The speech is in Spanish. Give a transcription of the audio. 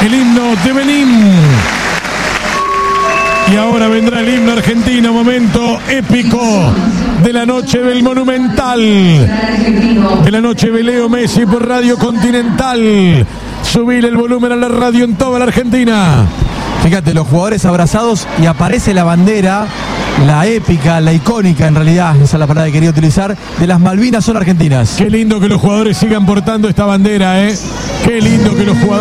el himno de Benín. Y ahora vendrá el himno argentino, momento épico de la noche del Monumental, de la noche de Leo Messi por Radio Continental. Subir el volumen a la radio en toda la Argentina. Fíjate, los jugadores abrazados y aparece la bandera, la épica, la icónica en realidad, esa es la palabra que quería utilizar, de las Malvinas son argentinas. Qué lindo que los jugadores sigan portando esta bandera, Qué lindo que los jugadores